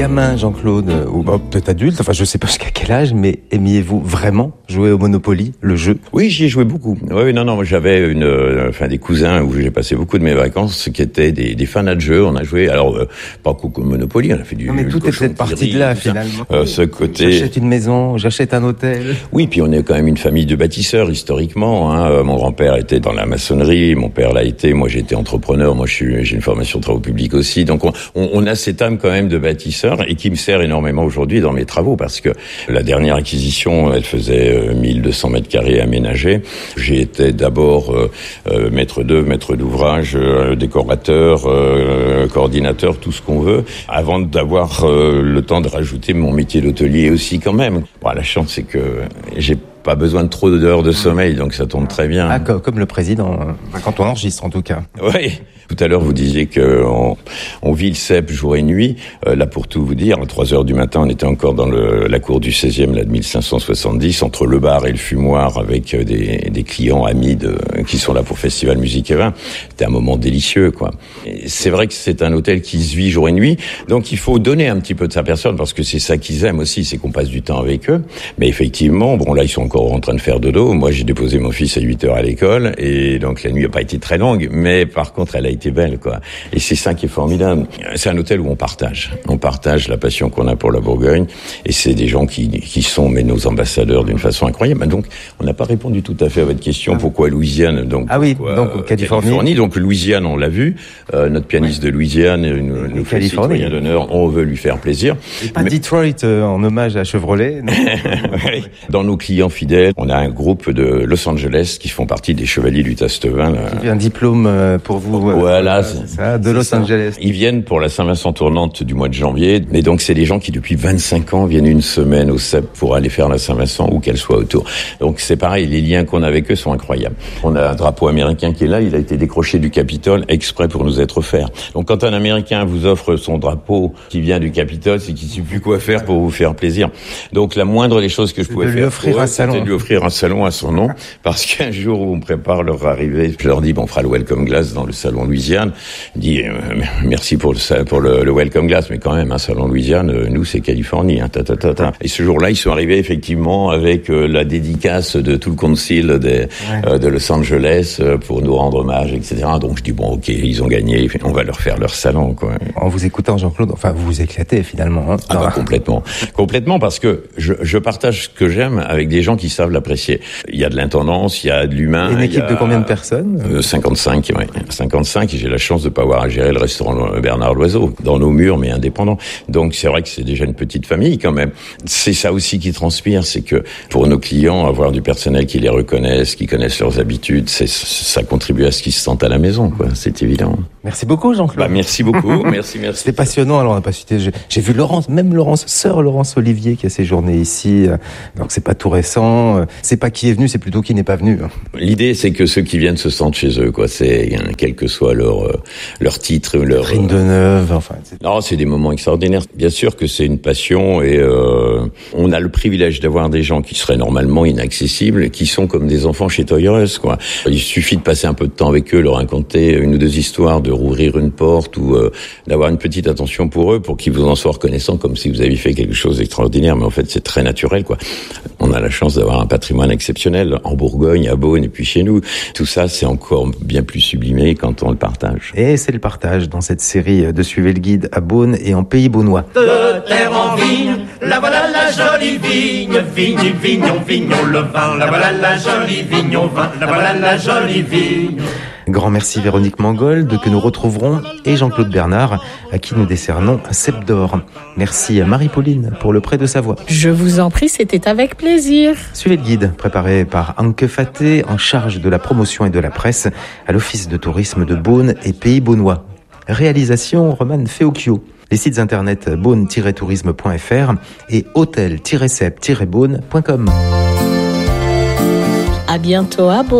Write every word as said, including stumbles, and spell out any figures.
Gamin, Jean-Claude, ou bon, peut-être adulte, enfin je sais pas jusqu'à quel âge, mais aimiez-vous vraiment jouer au Monopoly, le jeu? Oui, j'y ai joué beaucoup. Oui, non, non, moi j'avais une, euh, enfin des cousins où j'ai passé beaucoup de mes vacances qui étaient des, des fanats de jeux. On a joué, alors euh, pas qu'au Monopoly, on a fait du. Non, mais tout est peut-être parti de là finalement. Euh, ce côté. J'achète une maison, j'achète un hôtel. Oui, puis on est quand même une famille de bâtisseurs historiquement. Hein. Mon grand-père était dans la maçonnerie, mon père l'a été, moi j'ai été entrepreneur, moi je suis, j'ai une formation de travaux publics aussi. Donc on, on, on a cette âme quand même de bâtisseur et qui me sert énormément aujourd'hui dans mes travaux parce que la dernière acquisition, elle faisait mille deux cents mètres carrés aménagés. J'ai été d'abord euh, euh, maître d'œuvre, maître d'ouvrage, euh, décorateur, euh, coordinateur, tout ce qu'on veut, avant d'avoir euh, le temps de rajouter mon métier d'hôtelier aussi quand même. Bon, la chance c'est que j'ai pas besoin de trop d'heures de sommeil, donc ça tombe très bien. Ah, comme, comme le président, quand on enregistre en tout cas. Oui. Tout à l'heure, vous disiez qu'on on vit le cep jour et nuit. Euh, là, pour tout vous dire, à trois heures du matin, on était encore dans le, la cour du seizième, là, de mille cinq cent soixante-dix, entre le bar et le fumoir, avec des, des clients amis de, qui sont là pour Festival Musique et Vin. C'était un moment délicieux, quoi. Et c'est vrai que c'est un hôtel qui se vit jour et nuit, donc il faut donner un petit peu de sa personne, parce que c'est ça qu'ils aiment aussi, c'est qu'on passe du temps avec eux. Mais effectivement, bon, là, ils sont encore en train de faire dodo. Moi, j'ai déposé mon fils à huit heures à l'école, et donc la nuit n'a pas été très longue, mais par contre, elle a été belle, quoi. Et c'est ça qui est formidable. C'est un hôtel où on partage. On partage la passion qu'on a pour la Bourgogne. Et c'est des gens qui, qui sont, mais nos ambassadeurs d'une façon incroyable. Donc, on n'a pas répondu tout à fait à votre question. Pourquoi Louisiane? Donc, ah oui, pourquoi, donc euh, Californie. Californie. Donc, Louisiane, on l'a vu. Euh, notre pianiste ouais. de Louisiane nous, nous fait citoyen d'honneur. On veut lui faire plaisir. Et pas mais... Detroit euh, en hommage à Chevrolet. Oui. Dans nos clients fidèles, on a un groupe de Los Angeles qui font partie des Chevaliers du Tastevin. Un diplôme pour vous. Voilà. Ça, de Los Angeles. Ils viennent pour la Saint-Vincent tournante du mois de janvier, mais donc c'est des gens qui depuis vingt-cinq ans viennent une semaine au C E P pour aller faire la Saint-Vincent ou qu'elle soit autour. Donc c'est pareil, les liens qu'on a avec eux sont incroyables. On a un drapeau américain qui est là, il a été décroché du Capitole exprès pour nous être offert. Donc quand un Américain vous offre son drapeau qui vient du Capitole, c'est qu'il ne sait plus quoi faire pour vous faire plaisir. Donc la moindre des choses que je pouvais de faire lui offrir pour eux, un salon. c'était de lui offrir un salon à son nom, parce qu'un jour où on prépare leur arrivée, je leur dis bon, on fera le Welcome Glass dans le salon Louisiane. Il dit euh, merci pour le pour le, le Welcome Glass, mais quand même un salon Louisiane, euh, nous c'est Californie, hein, ta, ta, ta, ta. Et ce jour-là, ils sont arrivés effectivement avec euh, la dédicace de tout le council des, ouais. euh, de Los Angeles euh, pour nous rendre hommage, et cetera. Donc je dis bon, ok, ils ont gagné, on va leur faire leur salon, quoi. En vous écoutant, Jean-Claude, enfin vous vous éclatez finalement. Hein, ah bah, complètement, complètement, parce que je, je partage ce que j'aime avec des gens qui savent l'apprécier. Il y a de l'intendance, il y a de l'humain. Une équipe a, de combien de personnes? euh, cinquante-cinq, ouais, cinquante-cinq. Et j'ai la chance de pas avoir à gérer le restaurant Bernard Loiseau, dans nos murs, mais indépendant. Donc c'est vrai que c'est déjà une petite famille quand même. C'est ça aussi qui transpire, c'est que pour nos clients, avoir du personnel qui les reconnaisse, qui connaissent leurs habitudes, c'est, ça contribue à ce qu'ils se sentent à la maison, quoi. C'est évident. Merci beaucoup, Jean-Claude. Bah, merci beaucoup, merci, merci. C'était passionnant. Alors on n'a pas cité. J'ai, j'ai vu Laurence, même Laurence, sœur Laurence Olivier, qui a séjourné ici. Donc c'est pas tout récent. C'est pas qui est venu, c'est plutôt qui n'est pas venu. L'idée, c'est que ceux qui viennent se sentent chez eux, quoi. C'est quel que soit leur leur titre, leur Catherine Deneuve, enfin. C'est... Non, c'est des moments extraordinaires. Bien sûr que c'est une passion et euh, on a le privilège d'avoir des gens qui seraient normalement inaccessibles, qui sont comme des enfants chez Toys R Us, quoi. Il suffit de passer un peu de temps avec eux, leur raconter une ou deux histoires, de rouvrir une porte ou euh, d'avoir une petite attention pour eux, pour qu'ils vous en soient reconnaissants, comme si vous aviez fait quelque chose d'extraordinaire. Mais en fait, c'est très naturel, quoi. On a la chance d'avoir un patrimoine exceptionnel en Bourgogne, à Beaune et puis chez nous. Tout ça, c'est encore bien plus sublimé quand on le partage. Et c'est le partage dans cette série de Suivez le guide à Beaune et en Pays Beaunois. De terre en vigne, la voilà la jolie vigne, vigne, vignon, vignon, le vin, la voilà la jolie vigne au vin, la voilà la jolie vigne. Grand merci Véronique Mangold, que nous retrouverons, et Jean-Claude Bernard, à qui nous décernons un cep d'or. Merci à Marie-Pauline pour le prêt de sa voix. Je vous en prie, c'était avec plaisir. Suivez le guide, préparé par Anke Faté, en charge de la promotion et de la presse, à l'Office de tourisme de Beaune et Pays Beaunois. Réalisation Romane Feocchio. Les sites internet beaune tiret tourisme point f r et hôtel tiret cep tiret beaune point com. À bientôt à Beaune.